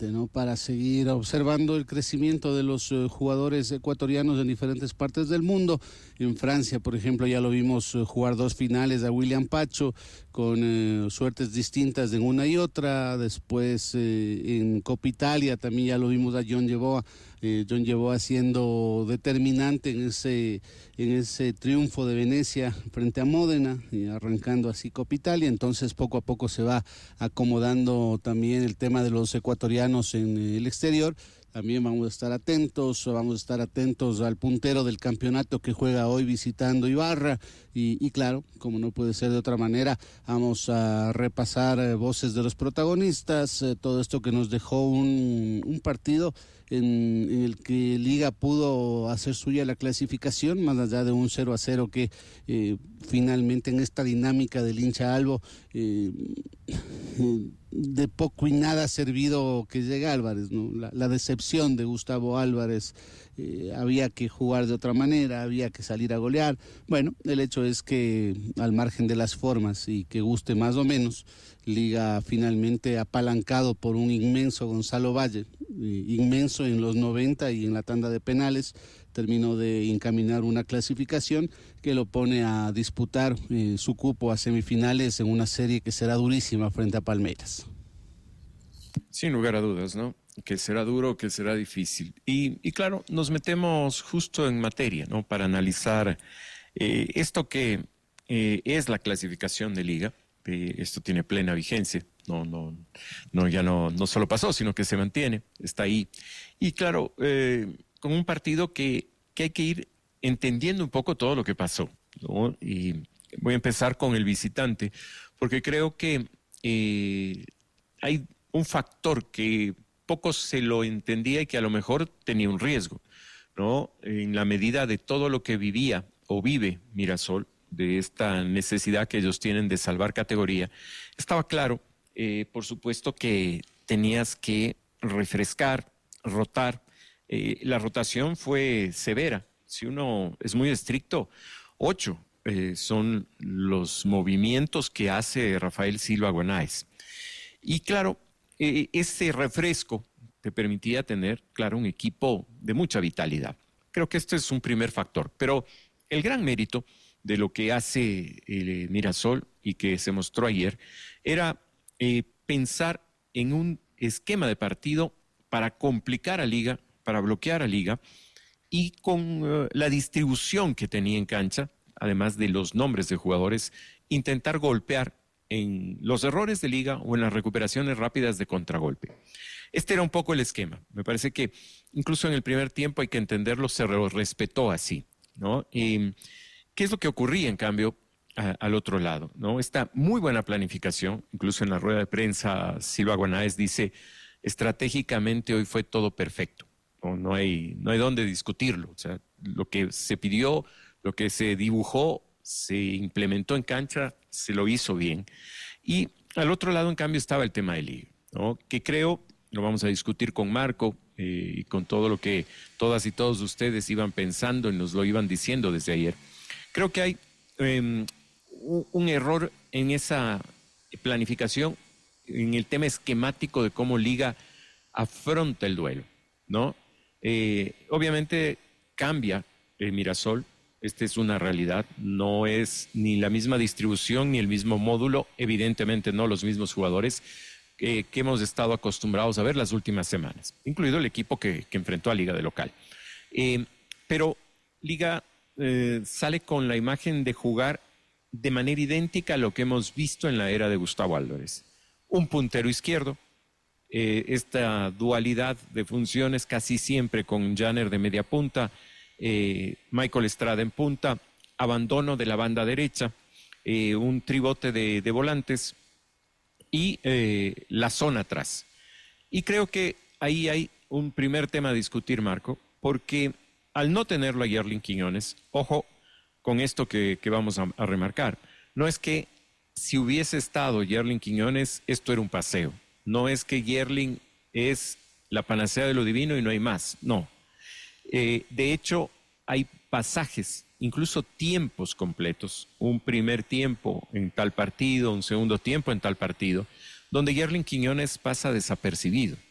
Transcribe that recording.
interesante, ¿no? Para seguir observando el crecimiento de los jugadores ecuatorianos en diferentes partes del mundo. En Francia, por ejemplo, ya lo vimos jugar 2 finales a William Pacho con suertes distintas en una y otra. Después en Copa Italia también ya lo vimos a John Yeboah. John Yeboah siendo determinante en ese triunfo de Venecia frente a Módena y arrancando así Copa Italia. Entonces poco a poco se va acomodando también el tema de los ecuatorianos en el exterior. También vamos a estar atentos al puntero del campeonato que juega hoy visitando Ibarra y claro, como no puede ser de otra manera, vamos a repasar voces de los protagonistas, todo esto que nos dejó un partido en el que Liga pudo hacer suya la clasificación, más allá de un 0-0 que finalmente en esta dinámica del hincha albo de poco y nada ha servido que llegue Álvarez, ¿no? La decepción de Gustavo Álvarez, había que jugar de otra manera, había que salir a golear. Bueno, el hecho es que al margen de las formas y que guste más o menos, Liga finalmente apalancado por un inmenso Gonzalo Valle, inmenso en los 90 y en la tanda de penales, terminó de encaminar una clasificación que lo pone a disputar su cupo a semifinales en una serie que será durísima frente a Palmeiras. Sin lugar a dudas, ¿no? Que será duro, que será difícil. Y claro, nos metemos justo en materia, ¿no? Para analizar esto que es la clasificación de Liga. Esto tiene plena vigencia. Ya no solo pasó, sino que se mantiene, está ahí. Y claro, con un partido que hay que ir entendiendo un poco todo lo que pasó, ¿no? Y voy a empezar con el visitante, porque creo que hay un factor que poco se lo entendía y que a lo mejor tenía un riesgo, ¿no? En la medida de todo lo que vivía o vive Mirasol, de esta necesidad que ellos tienen de salvar categoría, estaba claro, por supuesto, que tenías que refrescar, rotar. La rotación fue severa. Si uno es muy estricto, 8 son los movimientos que hace Rafael Silva Guanáez. Y claro, ese refresco te permitía tener, claro, un equipo de mucha vitalidad. Creo que este es un primer factor. Pero el gran mérito de lo que hace Mirasol y que se mostró ayer era pensar en un esquema de partido para complicar a Liga, para bloquear a Liga, y con la distribución que tenía en cancha, además de los nombres de jugadores, intentar golpear en los errores de Liga o en las recuperaciones rápidas de contragolpe. Este era un poco el esquema. Me parece que incluso en el primer tiempo, hay que entenderlo, se respetó así, ¿no? ¿Qué es lo que ocurría, en cambio, al otro lado, ¿no? Esta muy buena planificación, incluso en la rueda de prensa, Silva Guanáez dice, estratégicamente hoy fue todo perfecto. No hay dónde discutirlo. O sea, lo que se pidió, lo que se dibujó, se implementó en cancha, se lo hizo bien. Y al otro lado, en cambio, estaba el tema de Liga, ¿no? Que creo, lo vamos a discutir con Marco y con todo lo que todas y todos ustedes iban pensando y nos lo iban diciendo desde ayer. Creo que hay un error en esa planificación, en el tema esquemático de cómo Liga afronta el duelo, ¿no? Obviamente cambia Mirasol, esta es una realidad, no es ni la misma distribución ni el mismo módulo, evidentemente no los mismos jugadores que hemos estado acostumbrados a ver las últimas semanas, incluido el equipo que enfrentó a Liga de local. Pero Liga sale con la imagen de jugar de manera idéntica a lo que hemos visto en la era de Gustavo Álvarez. Un puntero izquierdo, esta dualidad de funciones casi siempre con Janner de media punta, Michael Estrada en punta, abandono de la banda derecha, un tribote de volantes y la zona atrás. Y creo que ahí hay un primer tema a discutir, Marco, porque al no tenerlo a Yerlin Quiñones, ojo con esto que vamos a remarcar, no es que si hubiese estado Yerlin Quiñones, esto era un paseo. No es que Yerlin es la panacea de lo divino y no hay más, no. De hecho, hay pasajes, incluso tiempos completos, un primer tiempo en tal partido, un segundo tiempo en tal partido, donde Yerlin Quiñones pasa desapercibido.